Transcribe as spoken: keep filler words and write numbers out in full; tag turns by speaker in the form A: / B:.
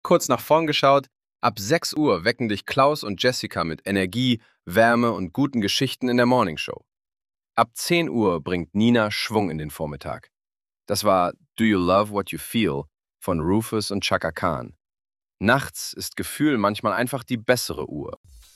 A: Kurz nach vorn geschaut, ab sechs Uhr wecken dich Klaus und Jessica mit Energie, Wärme und guten Geschichten in der Morningshow. Ab zehn Uhr bringt Nina Schwung in den Vormittag. Das war Do You Love What You Feel von Rufus und Chaka Khan. Nachts ist Gefühl manchmal einfach die bessere Uhr.